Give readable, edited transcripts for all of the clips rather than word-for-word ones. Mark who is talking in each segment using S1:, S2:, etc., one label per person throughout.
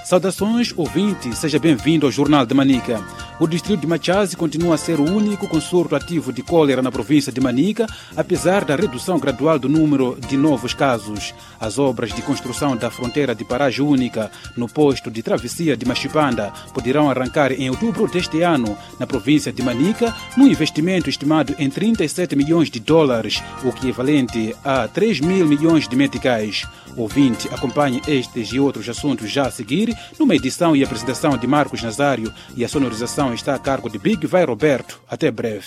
S1: Saudações, ouvinte, seja bem-vindo ao Jornal de Manica. O distrito de Machazi continua a ser o único com surto ativo de cólera na província de Manica, apesar da redução gradual do número de novos casos. As obras de construção da fronteira de paragem única no posto de travessia de Machipanda poderão arrancar em outubro deste ano na província de Manica, num investimento estimado em 37 milhões de dólares, o equivalente a 3 mil milhões de meticais. Ouvinte, acompanhe estes e outros assuntos já a seguir, numa edição e apresentação de Marcos Nazário, e a sonorização está a cargo de Big Vai Roberto. Até breve.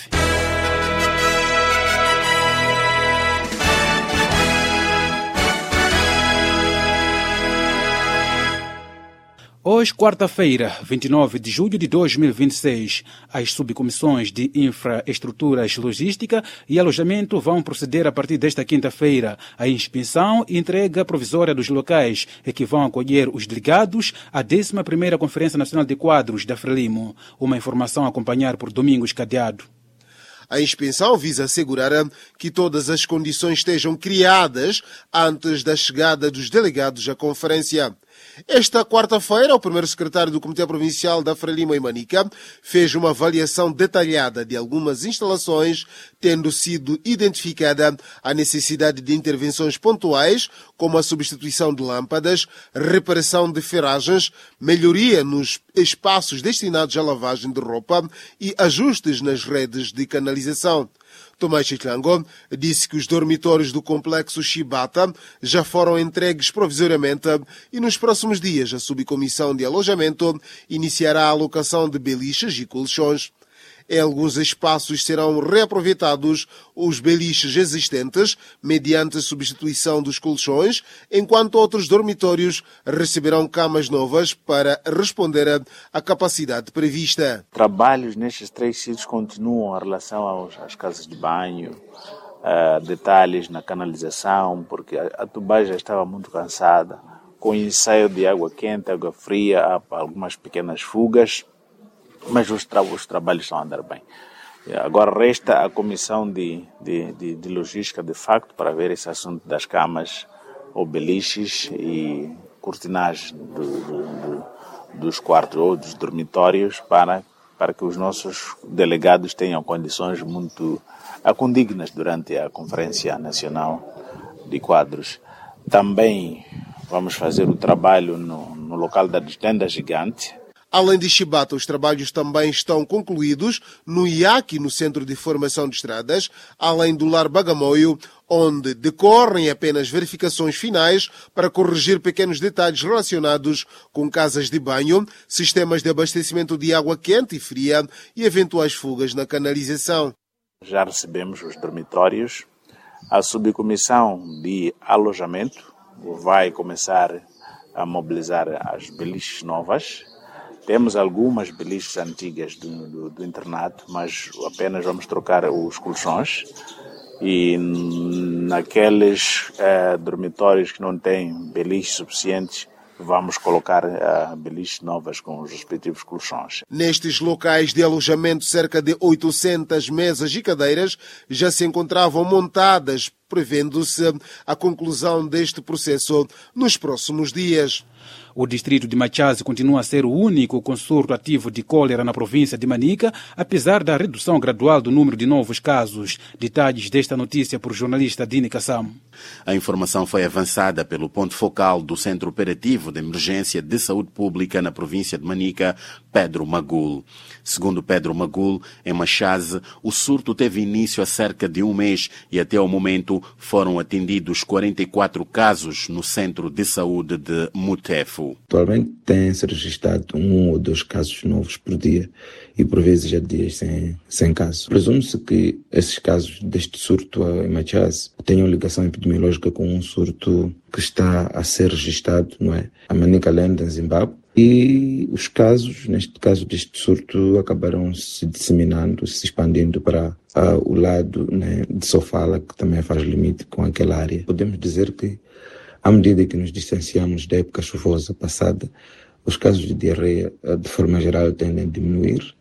S1: Hoje, quarta-feira, 29 de julho de 2026, as subcomissões de infraestruturas, logística e alojamento vão proceder a partir desta quinta-feira à inspeção e entrega provisória dos locais que vão acolher os delegados à 11ª Conferência Nacional de Quadros da Frelimo. Uma informação a acompanhar por Domingos Cadeado.
S2: A inspeção visa assegurar que todas as condições estejam criadas antes da chegada dos delegados à conferência. Esta quarta-feira, o primeiro secretário do Comitê Provincial da Frelimo em Manica fez uma avaliação detalhada de algumas instalações, tendo sido identificada a necessidade de intervenções pontuais, como a substituição de lâmpadas, reparação de ferragens, melhoria nos espaços destinados à lavagem de roupa e ajustes nas redes de canalização. Tomás Chitlango disse que os dormitórios do complexo Chibata já foram entregues provisoriamente e nos próximos dias a subcomissão de alojamento iniciará a alocação de beliches e colchões. Em alguns espaços serão reaproveitados os beliches existentes mediante a substituição dos colchões, enquanto outros dormitórios receberão camas novas para responder à capacidade prevista.
S3: Trabalhos nestes 3 sítios continuam em relação às casas de banho, detalhes na canalização, porque a tubagem já estava muito cansada. Com o ensaio de água quente, água fria, há algumas pequenas fugas, mas os trabalhos estão a andar bem. Agora resta a comissão de logística, de facto, para ver esse assunto das camas ou beliches e cortinagens dos quartos ou dos dormitórios para que os nossos delegados tenham condições muito condignas durante a Conferência Nacional de Quadros. Também vamos fazer o trabalho no local da tenda gigante.
S2: Além de Chibata, os trabalhos também estão concluídos no IAC, no Centro de Formação de Estradas, além do Lar Bagamoio, onde decorrem apenas verificações finais para corrigir pequenos detalhes relacionados com casas de banho, sistemas de abastecimento de água quente e fria e eventuais fugas na canalização.
S3: Já recebemos os dormitórios. A subcomissão de alojamento vai começar a mobilizar as beliches novas. Temos algumas beliches antigas do internato, mas apenas vamos trocar os colchões. E naqueles dormitórios que não têm beliches suficientes, vamos colocar beliches novas com os respectivos colchões.
S2: Nestes locais de alojamento, cerca de 800 mesas e cadeiras já se encontravam montadas, prevendo-se a conclusão deste processo nos próximos dias.
S1: O distrito de Machazi continua a ser o único com surto ativo de cólera na província de Manica, apesar da redução gradual do número de novos casos. Detalhes desta notícia por jornalista Dini Kassam.
S4: A informação foi avançada pelo ponto focal do Centro Operativo de Emergência de Saúde Pública na província de Manica, Pedro Magul. Segundo Pedro Magul, em Machazi, o surto teve início há cerca de um mês e até ao momento foram atendidos 44 casos no Centro de Saúde de Mutefo.
S5: Atualmente tem-se registrado 1 ou 2 casos novos por dia e por vezes há dias sem caso. Presume-se que esses casos deste surto em Machazi tenham ligação epidemiológica com um surto que está a ser registrado, não é? A Manicaland, em Zimbábue. E os casos, neste caso deste surto, acabaram se disseminando, se expandindo para o lado, né, de Sofala, que também faz limite com aquela área. Podemos dizer que, à medida que nos distanciamos da época chuvosa passada, os casos de diarreia, de forma geral, tendem a diminuir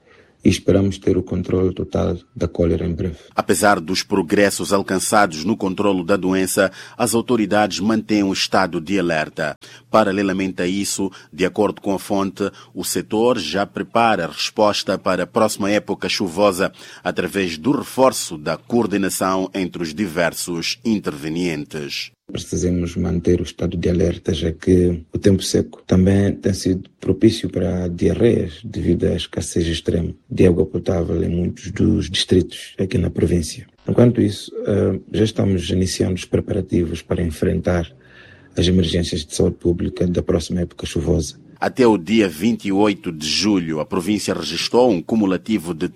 S5: e esperamos ter o controle total da cólera em breve.
S4: Apesar dos progressos alcançados no controlo da doença, as autoridades mantêm um estado de alerta. Paralelamente a isso, de acordo com a fonte, o setor já prepara a resposta para a próxima época chuvosa através do reforço da coordenação entre os diversos intervenientes.
S5: Precisamos manter o estado de alerta, já que o tempo seco também tem sido propício para diarreias devido à escassez extrema de água potável em muitos dos distritos aqui na província. Enquanto isso, já estamos iniciando os preparativos para enfrentar as emergências de saúde pública da próxima época chuvosa.
S4: Até o dia 28 de julho, a província registrou um cumulativo de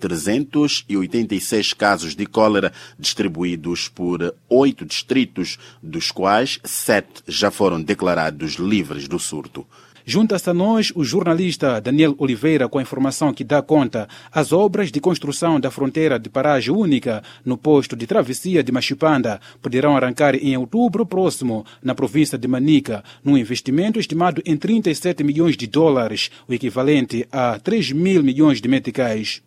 S4: 386 casos de cólera distribuídos por 8 distritos, dos quais 7 já foram declarados livres do surto.
S1: Junta-se a nós o jornalista Daniel Oliveira com a informação que dá conta. As obras de construção da fronteira de paragem única no posto de travessia de Machipanda poderão arrancar em outubro próximo na província de Manica, num investimento estimado em 37 milhões de dólares, o equivalente a 3 mil milhões de meticais.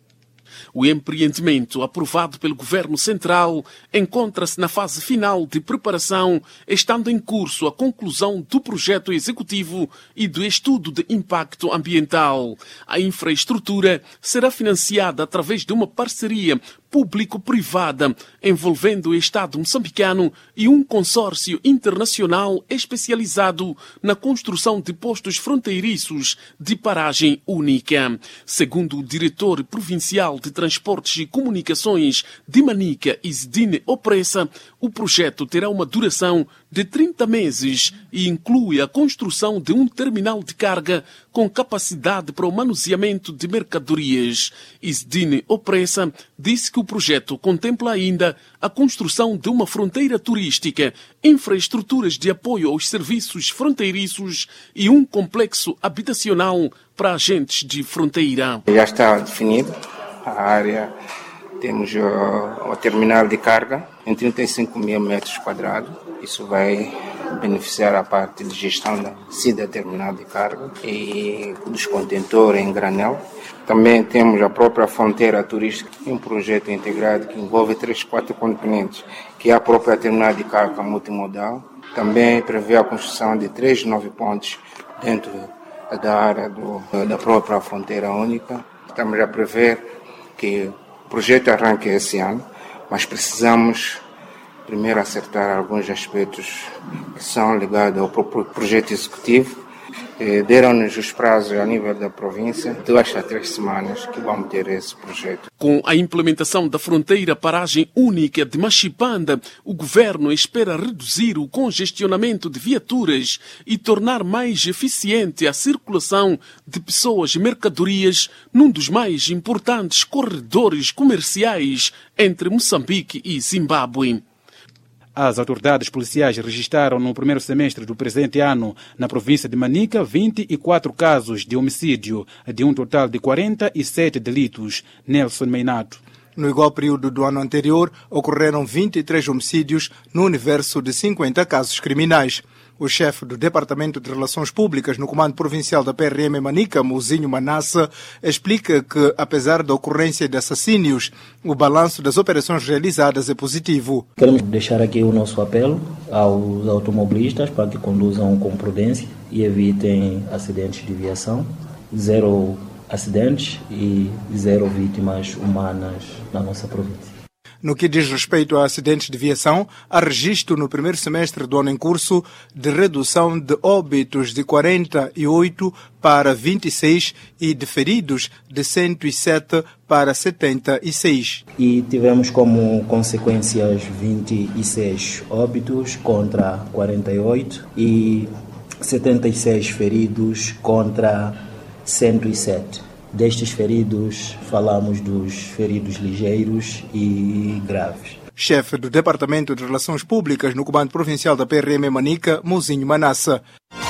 S6: O empreendimento aprovado pelo Governo Central encontra-se na fase final de preparação, estando em curso a conclusão do projeto executivo e do estudo de impacto ambiental. A infraestrutura será financiada através de uma parceria público-privada envolvendo o Estado moçambicano e um consórcio internacional especializado na construção de postos fronteiriços de paragem única. Segundo o diretor provincial de Transportes e Comunicações de Manica, Isidine Opressa, o projeto terá uma duração de 30 meses e inclui a construção de um terminal de carga com capacidade para o manuseamento de mercadorias. Isidine Opressa disse que o projeto contempla ainda a construção de uma fronteira turística, infraestruturas de apoio aos serviços fronteiriços e um complexo habitacional para agentes de fronteira.
S7: Já está definido a área, temos o terminal de carga em 35 mil metros quadrados. Isso vai beneficiar a parte de gestão da SIDA terminal de carga e dos contentores em granel. Também temos a própria fronteira turística, um projeto integrado que envolve 4 componentes, que é a própria terminal de carga multimodal. Também prevê a construção de 3 novos pontos dentro da área da própria fronteira única. Estamos a prever que o projeto arranque esse ano, mas precisamos primeiro acertar alguns aspectos que são ligados ao próprio projeto executivo. Deram-nos os prazos a nível da província, 2 a 3 semanas que vamos ter esse projeto.
S6: Com a implementação da fronteira paragem única de Machipanda, o governo espera reduzir o congestionamento de viaturas e tornar mais eficiente a circulação de pessoas e mercadorias num dos mais importantes corredores comerciais entre Moçambique e Zimbábue.
S1: As autoridades policiais registraram no primeiro semestre do presente ano, na província de Manica, 24 casos de homicídio, de um total de 47 delitos. Nelson Meinato.
S8: No igual período do ano anterior, ocorreram 23 homicídios no universo de 50 casos criminais. O chefe do Departamento de Relações Públicas no Comando Provincial da PRM Manica, Mozinho Manassa, explica que, apesar da ocorrência de assassínios, o balanço das operações realizadas é positivo.
S9: Queremos deixar aqui o nosso apelo aos automobilistas para que conduzam com prudência e evitem acidentes de viação. 0 acidentes e 0 vítimas humanas na nossa província.
S8: No que diz respeito a acidentes de viação, há registro no primeiro semestre do ano em curso de redução de óbitos de 48 para 26 e de feridos de 107 para 76.
S9: E tivemos como consequências 26 óbitos contra 48 e 76 feridos contra 107. Destes feridos, falamos dos feridos ligeiros e graves.
S8: Chefe do Departamento de Relações Públicas no Comando Provincial da PRM Manica, Mozinho Manassa.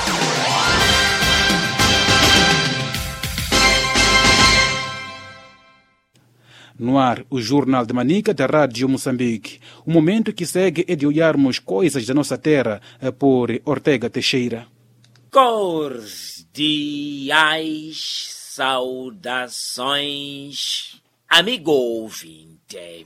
S1: No ar, o Jornal de Manica da Rádio Moçambique. O momento que segue é de olharmos coisas da nossa terra por Ortega Teixeira.
S10: Cordiais saudações. Amigo ouvinte,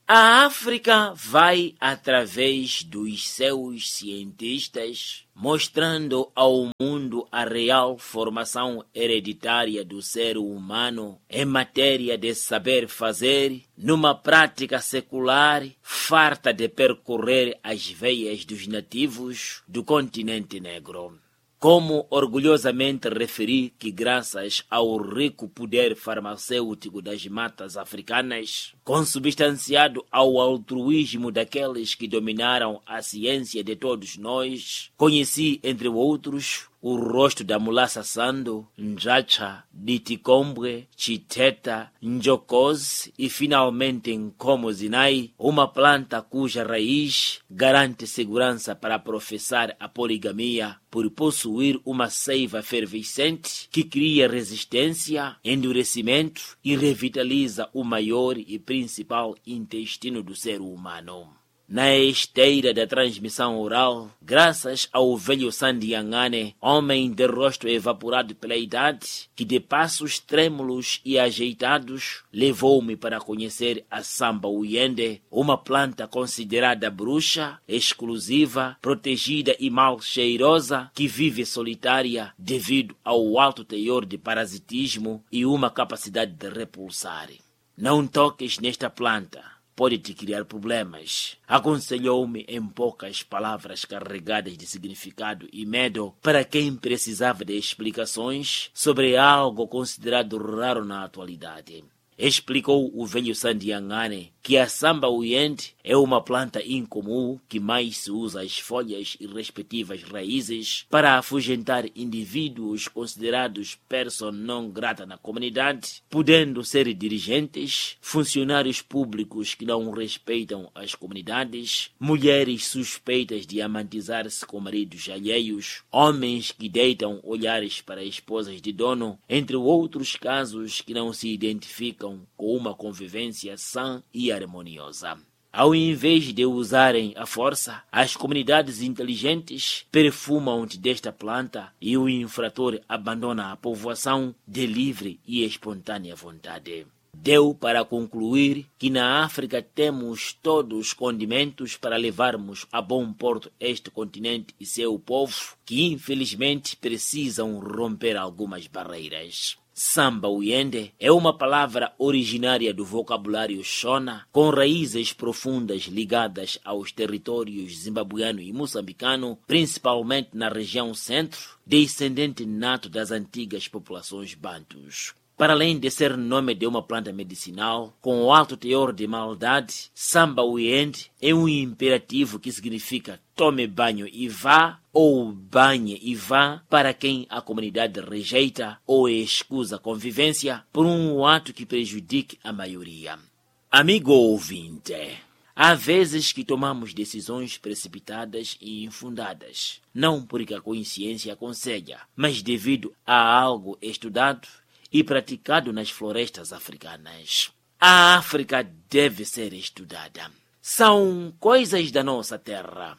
S10: a África vai, através dos seus cientistas, mostrando ao mundo a real formação hereditária do ser humano em matéria de saber fazer, numa prática secular farta de percorrer as veias dos nativos do continente negro. Como orgulhosamente referi que graças ao rico poder farmacêutico das matas africanas, consubstanciado ao altruísmo daqueles que dominaram a ciência de todos nós, conheci, entre outros, o rosto da Mulaça Sando, Njacha, Ditikombwe, Chiteta, Njokose e finalmente Nkomozinai, uma planta cuja raiz garante segurança para professar a poligamia por possuir uma seiva fervescente que cria resistência, endurecimento e revitaliza o maior e principal intestino do ser humano. Na esteira da transmissão oral, graças ao velho Sandiangane, homem de rosto evaporado pela idade, que de passos trêmulos e ajeitados levou-me para conhecer a Samba Uyende, uma planta considerada bruxa, exclusiva, protegida e mal cheirosa, que vive solitária devido ao alto teor de parasitismo e uma capacidade de repulsar. Não toques nesta planta. Pode te criar problemas. Aconselhou-me em poucas palavras carregadas de significado e medo para quem precisava de explicações sobre algo considerado raro na atualidade. Explicou o velho Sandiangane que a Samba Uyende é uma planta incomum que mais se usa as folhas e respectivas raízes para afugentar indivíduos considerados persona non grata na comunidade, podendo ser dirigentes, funcionários públicos que não respeitam as comunidades, mulheres suspeitas de amantizar-se com maridos alheios, homens que deitam olhares para esposas de dono, entre outros casos que não se identificam com uma convivência sã e harmoniosa. Ao invés de usarem a força, as comunidades inteligentes perfumam-te desta planta e o infrator abandona a povoação de livre e espontânea vontade. Deu para concluir que na África temos todos os condimentos para levarmos a bom porto este continente e seu povo, que infelizmente precisam romper algumas barreiras. Samba Uyende é uma palavra originária do vocabulário Shona, com raízes profundas ligadas aos territórios zimbabuiano e moçambicano, principalmente na região centro, descendente nato das antigas populações bantus. Para além de ser nome de uma planta medicinal, com alto teor de maldade, Samba Uyende é um imperativo que significa tome banho e vá, ou banhe e vá, para quem a comunidade rejeita ou escusa a convivência por um ato que prejudique a maioria. Amigo ouvinte, há vezes que tomamos decisões precipitadas e infundadas, não porque a consciência aconselha, mas devido a algo estudado e praticado nas florestas africanas. A África deve ser estudada. São coisas da nossa terra.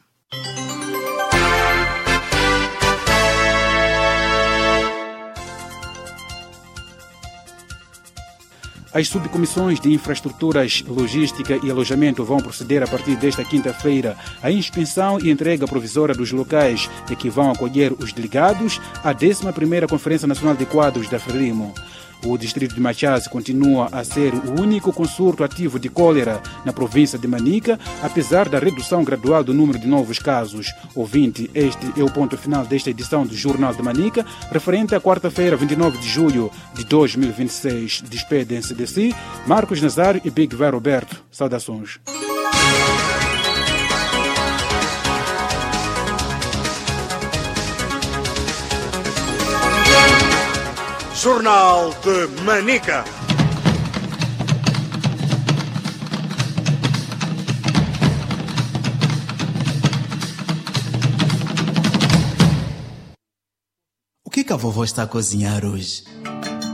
S1: As subcomissões de infraestruturas, logística e alojamento vão proceder a partir desta quinta-feira à inspeção e entrega provisória dos locais em que vão acolher os delegados à 11ª Conferência Nacional de Quadros da Frelimo. O distrito de Machase continua a ser o único consurto ativo de cólera na província de Manica, apesar da redução gradual do número de novos casos. Ouvinte, este é o ponto final desta edição do Jornal de Manica, referente à quarta-feira, 29 de julho de 2026. Despedem-se de si Marcos Nazário e Big Vai Roberto. Saudações.
S11: Jornal de Manica.
S12: O que a vovó está a cozinhar hoje?